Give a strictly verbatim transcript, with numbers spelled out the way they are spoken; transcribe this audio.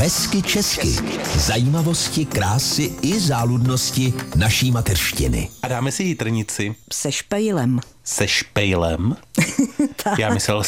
Hezky česky. Zajímavosti, krásy i záludnosti naší mateřštiny. A dáme si jitrnici. Se špejlem. Se špejlem? Já myslel